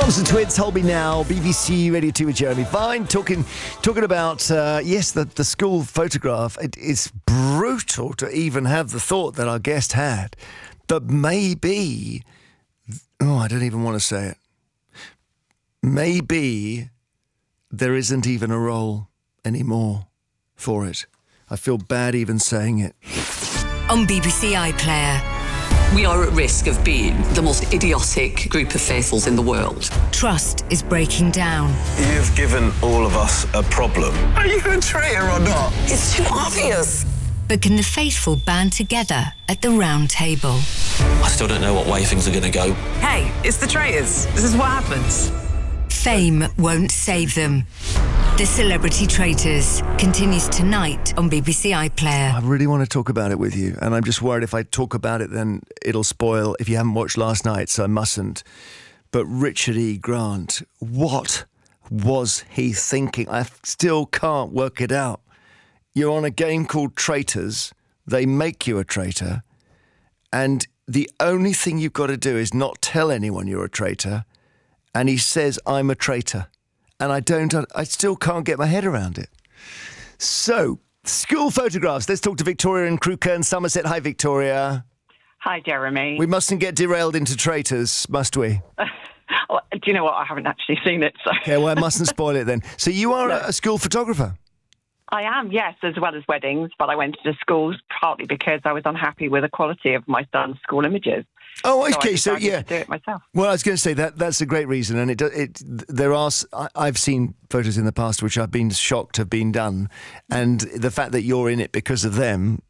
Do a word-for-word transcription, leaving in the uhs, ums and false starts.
Thompson Twins, Hold Me Now, B B C Radio two with Jeremy Vine, talking talking about, uh, yes, the, the school photograph. It, it's brutal to even have the thought that our guest had, but maybe, oh, I don't even want to say it, maybe there isn't even a role anymore for it. I feel bad even saying it. On B B C iPlayer. We are at risk of being the most idiotic group of faithfuls in the world. Trust is breaking down. You've given all of us a problem. Are you a traitor or not? It's too obvious. But can the faithful band together at the round table? I still don't know what way things are going to go. Hey, it's the traitors. This is what happens. Fame won't save them. The Celebrity Traitors continues tonight on B B C iPlayer. I really want to talk about it with you, and I'm just worried if I talk about it, then it'll spoil if you haven't watched last night, so I mustn't. But Richard E. Grant, what was he thinking? I still can't work it out. You're on a game called Traitors. They make you a traitor, and the only thing you've got to do is not tell anyone you're a traitor. And he says, I'm a traitor. And I don't, I still can't get my head around it. So, school photographs. Let's talk to Victoria in Crewkern, Somerset. Hi, Victoria. Hi, Jeremy. We mustn't get derailed into traitors, must we? Well, do you know what? I haven't actually seen it. So. Okay, well, I mustn't spoil it then. So you are No. a school photographer? I am, yes, as well as weddings, but I went to schools partly because I was unhappy with the quality of my son's school images. Oh, So I okay, so, decided yeah. to do it myself. Well, I was going to say that that's a great reason, and it do- it there are s- I- I've seen photos in the past which I've been shocked have been done, and the fact that you're in it because of them